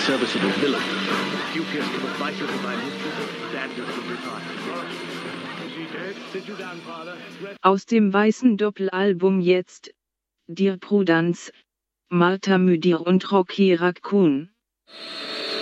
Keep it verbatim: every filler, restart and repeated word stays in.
serviceable villain. You pierced the vices of my mistress, standards of retire. Is he dead? Sit you down, father. Aus dem weißen Doppelalbum jetzt, Dear Prudence, Martha Müdir und Rocky Raccoon.